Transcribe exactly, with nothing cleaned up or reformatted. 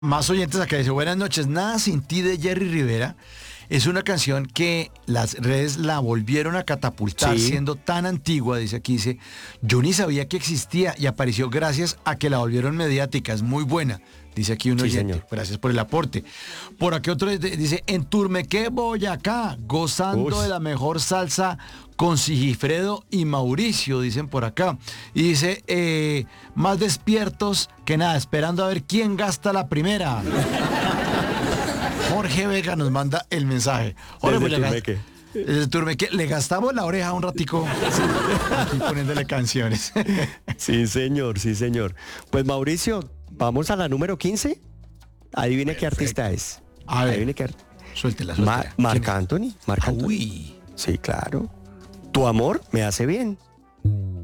Más oyentes acá dice, buenas noches, Nada sin ti de Jerry Rivera es una canción que las redes la volvieron a catapultar, Sí. siendo tan antigua, dice aquí, dice, yo ni sabía que existía y apareció gracias a que la volvieron mediática, es muy buena, dice aquí un Sí, oyente, señor. gracias por el aporte. Por aquí otro dice, en Turmequé, Boyacá, gozando Uy. de la mejor salsa con Sigifredo y Mauricio, dicen por acá. Y dice, eh, más despiertos que nada, esperando a ver quién gasta la primera. Jorge Vega nos manda el mensaje. Jorge, Desde pues, le gas- Turmeque. desde Turmeque, le gastamos la oreja un ratico. Aquí poniéndole canciones. Sí, señor, sí, señor. Pues Mauricio, vamos a la número quince. Adivine qué artista es. A ver, Adivine qué ar- suéltela, Ma- suéltela. Marc ¿Quién es? Anthony. Marc Ah, Anthony. uy. Sí, claro. Tu amor me hace bien.